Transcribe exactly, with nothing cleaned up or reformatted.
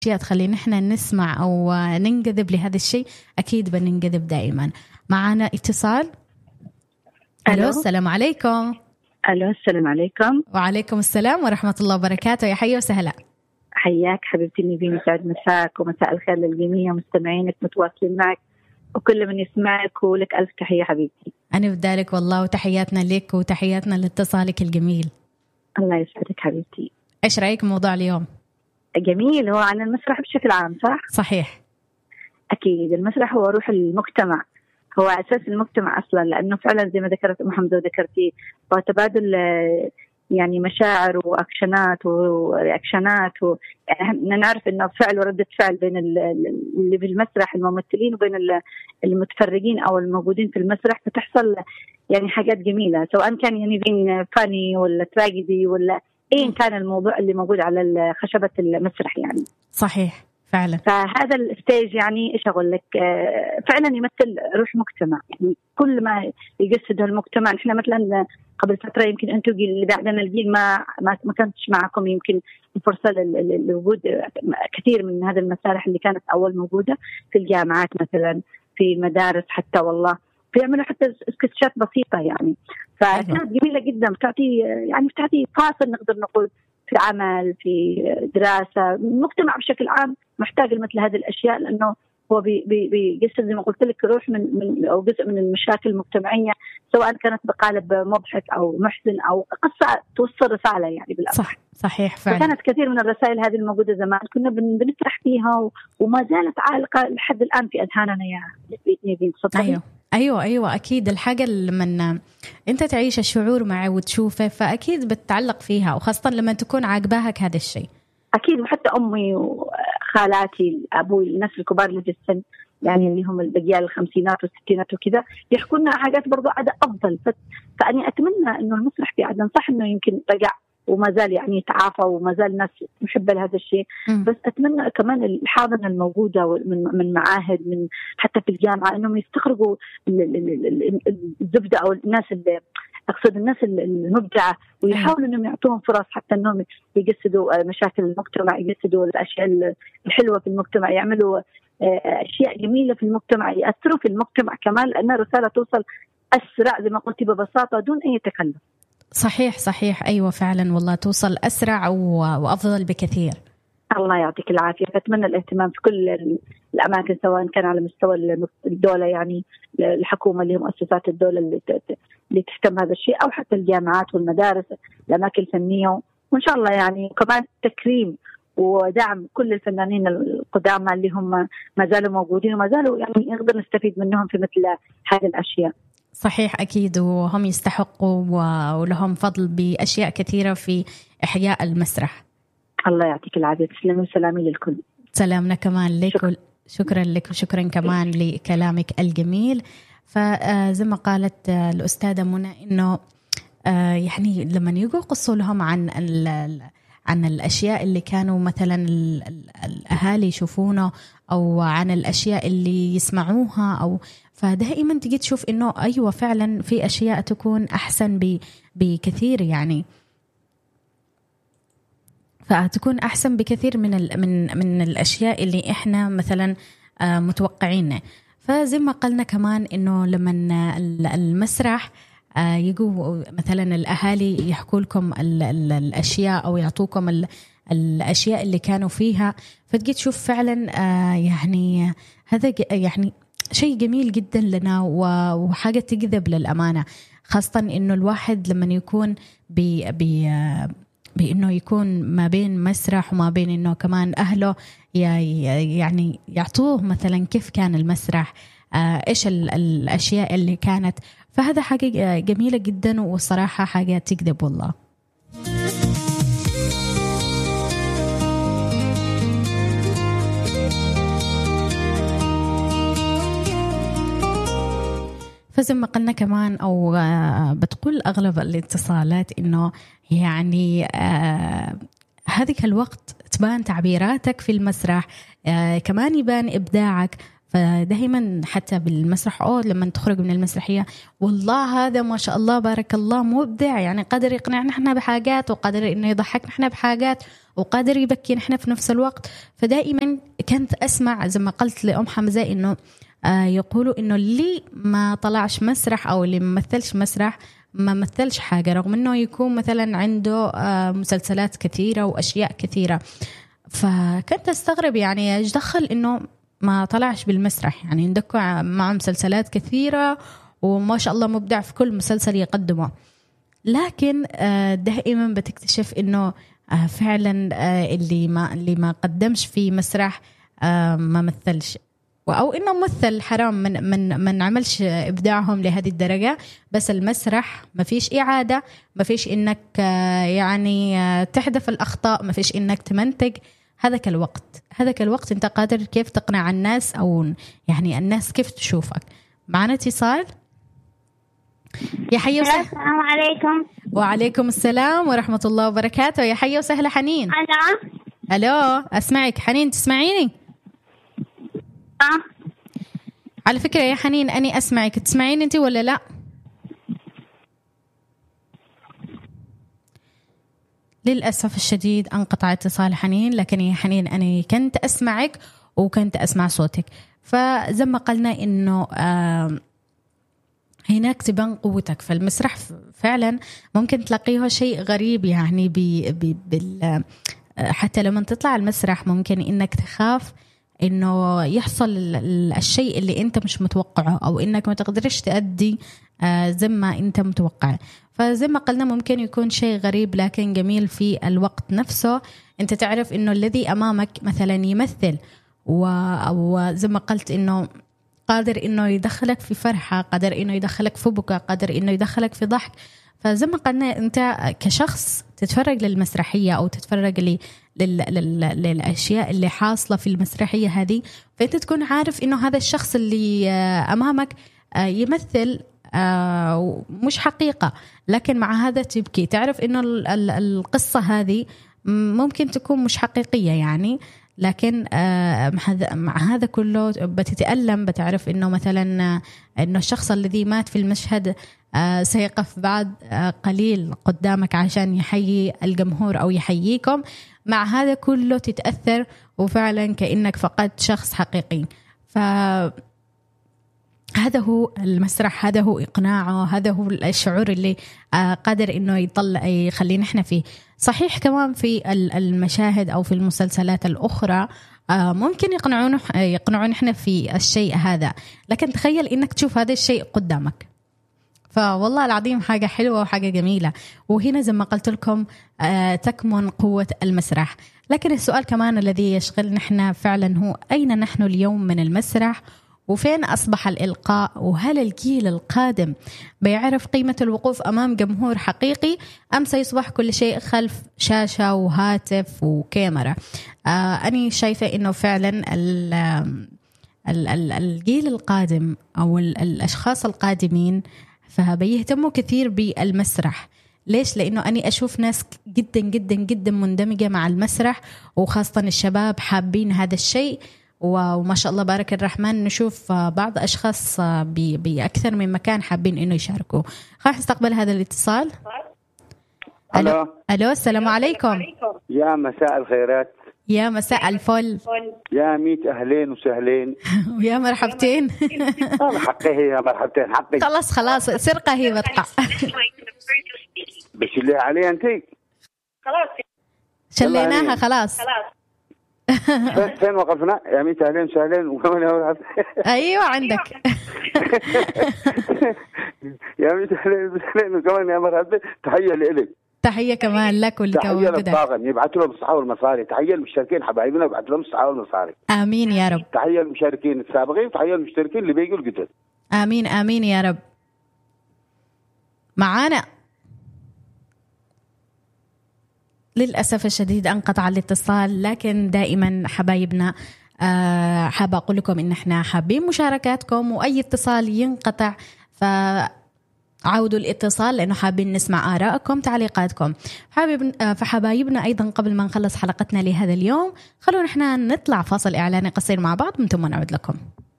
أشياء تخلينا إحنا نسمع أو ننجذب لهذا الشيء، أكيد بننجذب دائما. معنا اتصال. ألو، السلام عليكم. ألو، السلام عليكم. وعليكم السلام ورحمة الله وبركاته. يا حي وسهلا. حياك حبيبتي نبيل، يسعد مساك ومساء الخير للجميع مستمعينك متواصلين معك وكل من يسمعك، ولك ألف تحية حبيبتي. أنا بدالك والله، وتحياتنا لك وتحياتنا لاتصالك الجميل. الله يسعدك حبيبتي. إيش رأيك موضوع اليوم؟ جميل، هو عن المسرح بشكل عام صح؟ صحيح. أكيد المسرح هو روح المجتمع، هو أساس المجتمع أصلا، لأنه فعلا زي ما ذكرت محمد وذكرتي هو تبادل يعني مشاعر وأكشنات ورياكشنات و... يعني نعرف إنه فعل وردة فعل بين اللي في المسرح الممثلين وبين المتفرجين أو الموجودين في المسرح، فتحصل يعني حاجات جميلة، سواء كان يعني بين فاني ولا تراجيدي ولا إيه كان الموضوع اللي موجود على خشبة المسرح يعني. صحيح فعلا. فهذا الستيج يعني ايش اقول لك، فعلا يمثل روح مجتمع، يعني كل ما يجسد المجتمع. احنا مثلا قبل فتره يمكن انتم اللي بعدنا الجيل ما ما, ما كانتش معكم يمكن الفرصه للوجود كثير من هذه المسارح اللي كانت اول موجوده في الجامعات مثلا، في المدارس حتى، والله بيعملوا حتى سكتشات بسيطه يعني، فكانت جميله جدا، بتعطي يعني بتعطي فاصل نقدر نقول في عمل، في دراسة. المجتمع بشكل عام محتاج لمثل هذه الأشياء، لأنه هو بيجسد زي ما قلت لك روح من, من أو جزء من المشاكل المجتمعية، سواء كانت بقالب مضحك أو محزن أو قصة توصل رسالة يعني بالأصل. صح صحيح فعلا. فكانت كثير من الرسائل هذه الموجودة زمان كنا بنطرح فيها وما زالت عالقة لحد الآن في أذهاننا يا نبيل. أيوه أيوة أيوة أكيد. الحاجة لما أنت تعيش الشعور معه وتشوفه فأكيد بتتعلق فيها، وخاصة لما تكون عاجباك هذا الشيء. أكيد، وحتى أمي وخالاتي أبوي الناس الكبار اللي في السن يعني اللي هم البقيال الخمسينات والستينات وكذا يحكوا لنا حاجات برضو عادة أفضل. فأني أتمنى إنه المسرح في عدن صح إنه يمكن رجع وما زال يعني يتعافى وما زال الناس محبة لهذا الشيء، بس أتمنى كمان الحاضنة الموجودة من من معاهد من حتى في الجامعة إنهم يستخرجوا الزبدة أو الناس اللي أقصد الناس المبدعة ويحاولوا إنهم يعطوهم فرص حتى إنهم يجسدوا مشاكل المجتمع، يجسدوا الأشياء الحلوة في المجتمع، يعملوا أشياء جميلة في المجتمع، يأثروا في المجتمع كمان، لأن الرسالة توصل أسرع زي ما قلت ببساطة دون أي تكلف. صحيح صحيح أيوة فعلا والله، توصل أسرع وأفضل بكثير. الله يعطيك العافية. فأتمنى الاهتمام في كل الأماكن سواء كان على مستوى الدولة يعني الحكومة اللي هي مؤسسات الدولة اللي اللي تهتم هذا الشيء، أو حتى الجامعات والمدارس الأماكن الفنية، وإن شاء الله يعني كمان تكريم ودعم كل الفنانين القدامى اللي هم ما زالوا موجودين وما زالوا يعني نقدر نستفيد منهم في مثل هذه الأشياء. صحيح أكيد، وهم يستحقوا ولهم فضل بأشياء كثيرة في إحياء المسرح. الله يعطيك العافية. تسلمي وسلامي للكل. سلامنا كمان لك. شكرا, شكرا لك وشكرا كمان لكلامك الجميل. فزي ما قالت الأستاذة منى إنه يعني لما يجوا قصوا لهم عن عن الأشياء اللي كانوا مثلا الأهالي يشوفونه أو عن الأشياء اللي يسمعوها، أو فدائما تجي تشوف إنه أيوة فعلا في أشياء تكون أحسن بكثير يعني، فتكون أحسن بكثير من من من الأشياء اللي إحنا مثلا متوقعينه. فزي ما قلنا كمان إنه لما المسرح يجوا مثلا الأهالي يحكوا لكم ال ال الأشياء أو يعطوكم ال الأشياء اللي كانوا فيها، فتجي تشوف فعلا يعني هذا يعني شيء جميل جدا لنا وحاجة تجذب للأمانة، خاصة إنه الواحد لما يكون بي بي بإنه يكون ما بين مسرح وما بين إنه كمان أهله يعني يعطوه مثلا كيف كان المسرح، إيش الأشياء اللي كانت، فهذا حاجة جميلة جدا وصراحة حاجة تجذب والله. فزي ما قلنا كمان أو بتقول أغلب الاتصالات إنه يعني آه هذيك الوقت تبان تعبيراتك في المسرح، آه كمان يبان إبداعك، فدائما حتى بالمسرح أو لما تخرج من المسرحية والله هذا ما شاء الله بارك الله مبدع، يعني قادر يقنعنا احنا بحاجات، وقادر انه يضحكنا احنا بحاجات، وقادر يبكينا احنا في نفس الوقت. فدائما كنت اسمع زي ما قلت لأم حمزة انه آه يقولوا انه اللي ما طلعش مسرح او اللي ما مثلش مسرح ما مثلش حاجة، رغم انه يكون مثلا عنده آه مسلسلات كثيرة واشياء كثيرة. فكنت استغرب يعني ايش دخل انه ما طلعش بالمسرح، يعني ندكوا مع مسلسلات كثيرة وما شاء الله مبدع في كل مسلسل يقدمه. لكن دائما بتكتشف انه فعلا اللي ما اللي ما قدمش في مسرح ما مثلش، او انه مثل حرام من من من عملش ابداعهم لهذه الدرجة. بس المسرح ما فيش اعادة، ما فيش انك يعني تحذف الاخطاء، ما فيش انك تمنتج. هذاك الوقت هذاك الوقت انت قادر كيف تقنع الناس، او يعني الناس كيف تشوفك. معنا اتصال. يا حي وسهلا. السلام عليكم. وعليكم السلام ورحمة الله وبركاته. يا حي وسهلا حنين. ألو. ألو أسمعك حنين، تسمعيني؟ أه. على فكرة يا حنين أني أسمعك، تسمعيني أنت ولا لا؟ للأسف الشديد انقطع اتصال حنين، لكن يا حنين أنا كنت أسمعك وكنت أسمع صوتك. فزي ما قلنا إنه آه هناك تبان قوتك في المسرح. فعلا ممكن تلاقيه شيء غريب، يعني بي بي بال حتى لما تطلع المسرح ممكن إنك تخاف إنه يحصل الشيء اللي أنت مش متوقعه، أو إنك ما تقدرش تأدي زي ما أنت متوقع. فزي ما قلنا ممكن يكون شيء غريب لكن جميل في الوقت نفسه. أنت تعرف إنه الذي أمامك مثلا يمثل، أو زي ما قلت إنه قادر إنه يدخلك في فرحة، قادر إنه يدخلك في بكاء، قادر إنه يدخلك في ضحك. فزي ما قلنا أنت كشخص تتفرج للمسرحية أو تتفرج لل... لل... لل... للأشياء اللي حاصلة في المسرحية هذه، فأنت تكون عارف إنه هذا الشخص اللي أمامك يمثل مش حقيقة، لكن مع هذا تبكي. تعرف إنه القصة هذه ممكن تكون مش حقيقية يعني، لكن مع هذا كله بتتألم. بتعرف إنه مثلا إنه الشخص الذي مات في المشهد سيقف بعد قليل قدامك عشان يحيي الجمهور أو يحييكم. مع هذا كله تتأثر، وفعلا كأنك فقدت شخص حقيقي. ف هذا هو المسرح، هذا هو إقناعه، هذا هو الشعور اللي قادر إنه يطلع يخلينا إحنا فيه. صحيح كمان في المشاهد أو في المسلسلات الأخرى ممكن يقنعون يقنعون إحنا في الشيء هذا، لكن تخيل إنك تشوف هذا الشيء قدامك. فوالله العظيم حاجة حلوة وحاجة جميلة. وهنا زي ما قلت لكم تكمن قوة المسرح. لكن السؤال كمان الذي يشغلنا إحنا فعلا هو أين نحن اليوم من المسرح؟ وفين أصبح الإلقاء؟ وهل الجيل القادم بيعرف قيمة الوقوف أمام جمهور حقيقي، أم سيصبح كل شيء خلف شاشة وهاتف وكاميرا؟ آه أنا شايفة إنه فعلا الجيل القادم أو الأشخاص القادمين فبيهتموا كثير بالمسرح. ليش؟ لأنه أنا أشوف ناس جدا جدا جدا مندمجة مع المسرح، وخاصة الشباب حابين هذا الشيء. وما شاء الله بارك الرحمن نشوف بعض أشخاص بأكثر من مكان حابين إنه يشاركوا. خلينا نستقبل هذا الاتصال. ألو. ألو السلام عليكم. يا مساء الخيرات. يا مساء الفل. يا ميت أهلين وسهلين. ويا مرحبتين. حقه يا مرحبتين حقه. خلاص خلاص سرقة هي بتقع. بس اللي عليه أنتي. خلاص. شليناها خلاص. خلاص. فين وقفنا؟ يا ميت أهلين وسهلين وكمان يا أيوة عندك. يا ميت أهلين وسهلين وكمان يا مرحبا. تحية لإلك. تحية كمان لك والكوكب. تحية للطاقم يبعثوا لهم الصحة والمصاري. تحية للمشتركين حبايبنا يبعثوا لهم الصحة والمصاري. آمين يا رب. تحية للمشاركين السابقين، تحية للمشتركين اللي بيجوا الجدد. آمين آمين يا رب. معانا للأسف الشديد انقطع الاتصال، لكن دائما حبايبنا أه حابة أقول لكم إن احنا حابين مشاركاتكم، وأي اتصال ينقطع فعودوا الاتصال لأنه حابين نسمع آراءكم تعليقاتكم. حابب فحبايبنا أيضا قبل ما نخلص حلقتنا لهذا اليوم خلونا احنا نطلع فاصل إعلاني قصير مع بعض من ثم نعود لكم.